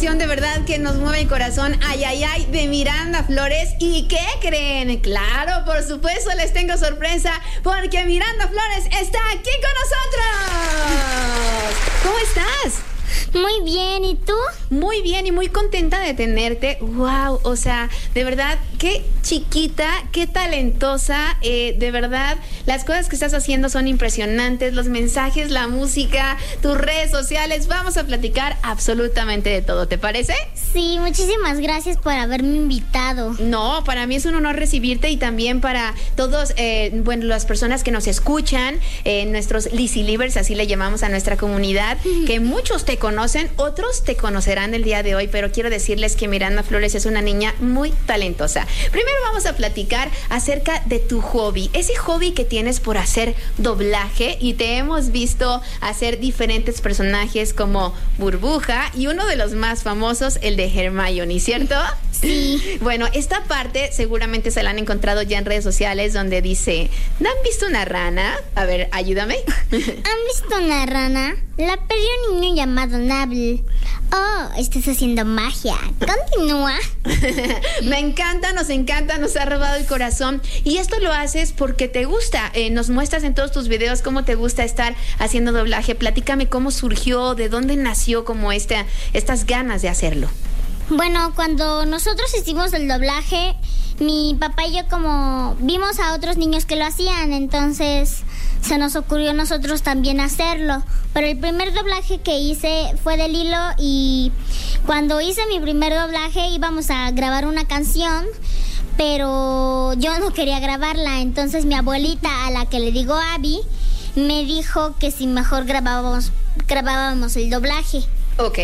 canción de verdad que nos mueve el corazón, Ay, ay, ay, de Miranda Flores. ¿Y qué creen? Claro, por supuesto, les tengo sorpresa, porque Miranda Flores está aquí con nosotros. ¿Cómo estás? Muy bien, ¿y tú? Muy bien y muy contenta de tenerte. Wow, o sea, de verdad, qué chiquita, qué talentosa. De verdad, las cosas que estás haciendo son impresionantes. Los mensajes, la música, tus redes sociales. Vamos a platicar absolutamente de todo, ¿te parece? Sí, muchísimas gracias por haberme invitado. No, para mí es un honor recibirte y también para todos, las personas que nos escuchan, nuestros Lizzy Livers, así le llamamos a nuestra comunidad, que muchos te conocen, otros te conocerán el día de hoy, pero quiero decirles que Miranda Flores es una niña muy talentosa. Primero vamos a platicar acerca de tu hobby, ese hobby que tienes por hacer doblaje, y te hemos visto hacer diferentes personajes como Burbuja y uno de los más famosos, el de Hermione, ¿cierto? Sí. Bueno, esta parte seguramente se la han encontrado ya en redes sociales donde dice, ¿no han visto una rana? A ver, ayúdame. ¿Han visto una rana? La perdió un niño llamado Nabble. Oh, estás haciendo magia. Continúa. Me encanta, nos ha robado el corazón. Y esto lo haces porque te gusta. Nos muestras en todos tus videos cómo te gusta estar haciendo doblaje. Platícame cómo surgió, de dónde nació como estas ganas de hacerlo. Bueno, cuando nosotros hicimos el doblaje, mi papá y yo como vimos a otros niños que lo hacían, entonces se nos ocurrió a nosotros también hacerlo. Pero el primer doblaje que hice fue de Lilo, y cuando hice mi primer doblaje íbamos a grabar una canción, pero yo no quería grabarla. Entonces mi abuelita, a la que le digo Abby, me dijo que si mejor grabábamos el doblaje. Ok.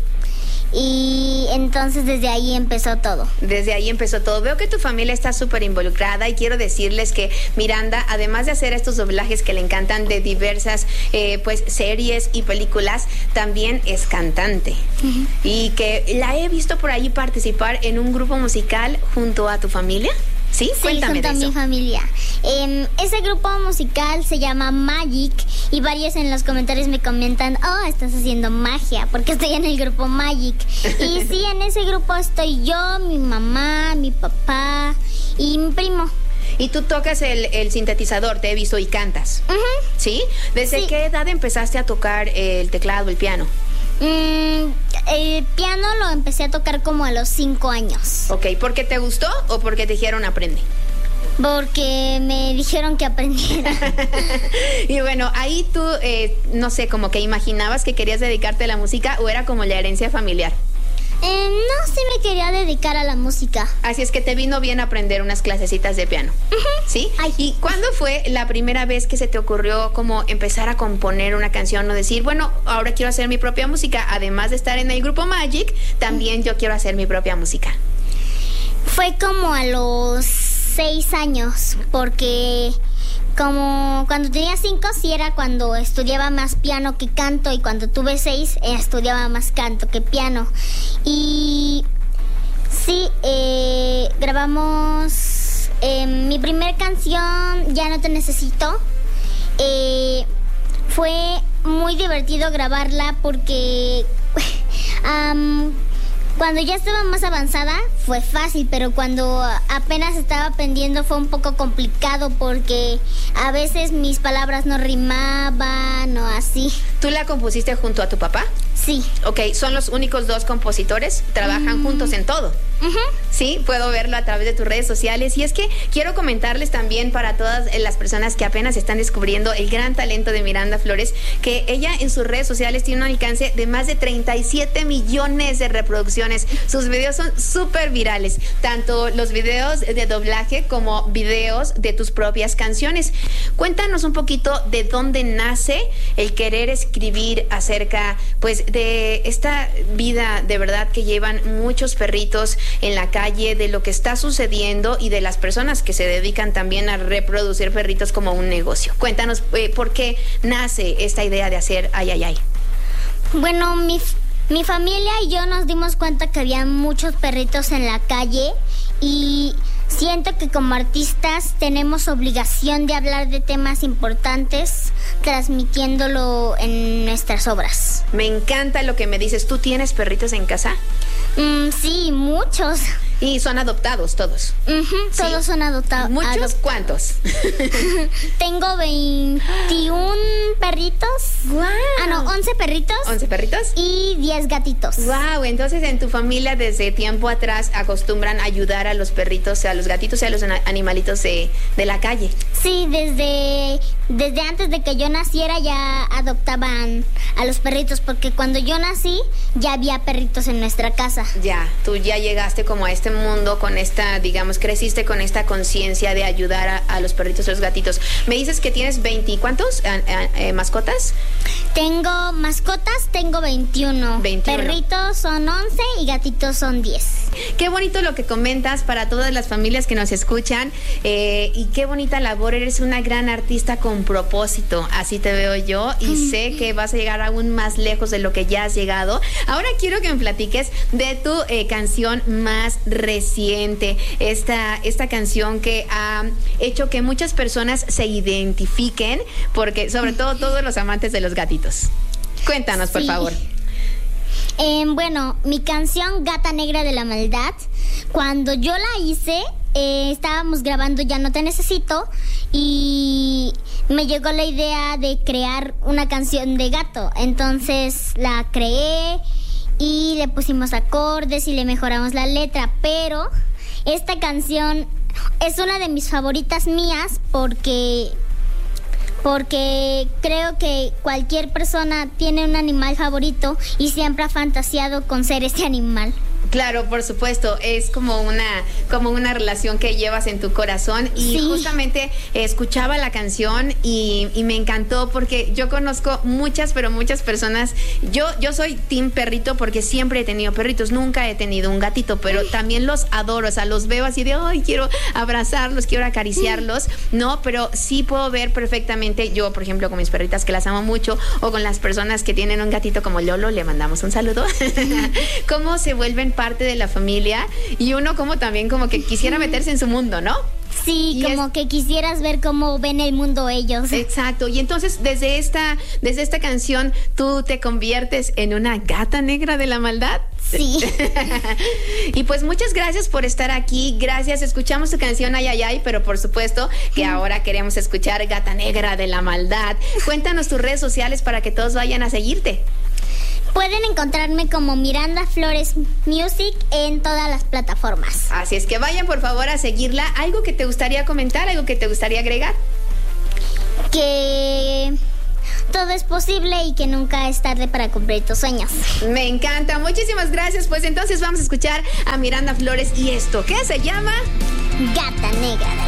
Y entonces desde ahí empezó todo. Desde ahí empezó todo. Veo que tu familia está súper involucrada y quiero decirles que Miranda, además de hacer estos doblajes que le encantan de diversas series y películas, también es cantante. Uh-huh. Y que la he visto por ahí participar en un grupo musical junto a tu familia. ¿Sí? Cuéntame junto de eso. A mi familia. Ese grupo musical se llama Magic, y varios en los comentarios me comentan, oh, estás haciendo magia, porque estoy en el grupo Magic. Y sí, en ese grupo estoy yo, mi mamá, mi papá y mi primo. Y tú tocas el sintetizador, te he visto, y cantas. Uh-huh. ¿Sí? ¿Desde qué edad empezaste a tocar el teclado, el piano? El piano lo empecé a tocar como a los 5 años. Ok, ¿por qué te gustó o porque te dijeron aprende? Porque me dijeron que aprendiera. Y bueno, ahí tú, no sé, como que imaginabas que querías dedicarte a la música, o era como la herencia familiar. No, sí me quería dedicar a la música. Así es que te vino bien aprender unas clasecitas de piano. Uh-huh. ¿Sí? Ay. ¿Y cuándo fue la primera vez que se te ocurrió como empezar a componer una canción o decir, bueno, ahora quiero hacer mi propia música? Además de estar en el grupo Magic, también yo quiero hacer mi propia música. Fue como a los 6 años, porque como cuando tenía 5 sí era cuando estudiaba más piano que canto, y cuando tuve 6 estudiaba más canto que piano. Y sí, grabamos mi primer canción, Ya no te necesito. Fue muy divertido grabarla porque cuando ya estaba más avanzada fue fácil, pero cuando apenas estaba aprendiendo fue un poco complicado porque a veces mis palabras no rimaban o así. ¿Tú la compusiste junto a tu papá? Sí. Ok, ¿son los únicos dos compositores? ¿Trabajan juntos en todo? Uh-huh. Sí, puedo verlo a través de tus redes sociales. Y es que quiero comentarles también para todas las personas que apenas están descubriendo el gran talento de Miranda Flores, que ella en sus redes sociales tiene un alcance de más de 37 millones de reproducciones. Sus videos son súper virales, tanto los videos de doblaje como videos de tus propias canciones. Cuéntanos un poquito de dónde nace el querer escribir acerca, pues, de esta vida de verdad que llevan muchos perritos en la calle, de lo que está sucediendo y de las personas que se dedican también a reproducir perritos como un negocio. Cuéntanos por qué nace esta idea de hacer Ay, ay, ay. Bueno, mi familia y yo nos dimos cuenta que había muchos perritos en la calle, y siento que como artistas tenemos obligación de hablar de temas importantes transmitiéndolo en nuestras obras. Me encanta lo que me dices. ¿Tú tienes perritos en casa? Sí, muchos. Y son adoptados todos. ¿Sí? Todos son adoptados. ¿Muchos? ¿Cuántos? Tengo 21 perritos. Wow. 11 perritos. 11 perritos. Y 10 gatitos. Wow, entonces en tu familia desde tiempo atrás acostumbran a ayudar a los perritos, a los gatitos y a los animalitos de la calle. Sí, desde antes de que yo naciera ya adoptaban a los perritos, porque cuando yo nací ya había perritos en nuestra casa. Ya, tú ya llegaste como a este mundo con esta, digamos, creciste con esta conciencia de ayudar a los perritos y los gatitos. Me dices que tienes 20, ¿cuántos mascotas? Tengo mascotas, tengo 21. Perritos son 11 y gatitos son 10. Qué bonito lo que comentas para todas las familias que nos escuchan, y qué bonita labor. Eres una gran artista con propósito, así te veo yo, y sé que vas a llegar aún más lejos de lo que ya has llegado. Ahora quiero que me platiques de tu canción más reciente, esta canción que ha hecho que muchas personas se identifiquen, porque sobre todo todos los amantes de los gatitos. Cuéntanos, por favor. Bueno, mi canción Gata Negra de la Maldad, cuando yo la hice, estábamos grabando Ya No Te Necesito y me llegó la idea de crear una canción de gato. Entonces la creé y le pusimos acordes y le mejoramos la letra, pero esta canción es una de mis favoritas mías porque creo que cualquier persona tiene un animal favorito y siempre ha fantaseado con ser ese animal. Claro, por supuesto, es como una relación que llevas en tu corazón y sí. Justamente escuchaba la canción y me encantó porque yo conozco muchas personas. Yo soy team perrito porque siempre he tenido perritos, nunca he tenido un gatito, pero también los adoro, o sea, los veo así de, ay, quiero abrazarlos, quiero acariciarlos, ¿no? Pero sí puedo ver perfectamente, yo, por ejemplo, con mis perritas que las amo mucho, o con las personas que tienen un gatito como Lolo, le mandamos un saludo, cómo se vuelven parte de la familia y uno como también como que quisiera meterse en su mundo, ¿no? Sí, y como que quisieras ver cómo ven el mundo ellos. Exacto, y entonces desde esta canción tú te conviertes en una gata negra de la maldad. Sí. Y pues muchas gracias por estar aquí, gracias, escuchamos tu canción Ay, ay, ay, pero por supuesto que ahora queremos escuchar Gata Negra de la Maldad. Cuéntanos tus redes sociales para que todos vayan a seguirte. Pueden encontrarme como Miranda Flores Music en todas las plataformas. Así es que vayan por favor a seguirla. ¿Algo que te gustaría comentar? ¿Algo que te gustaría agregar? Que todo es posible y que nunca es tarde para cumplir tus sueños. Me encanta, muchísimas gracias. Pues entonces vamos a escuchar a Miranda Flores y esto, ¿qué se llama? Gata Negra.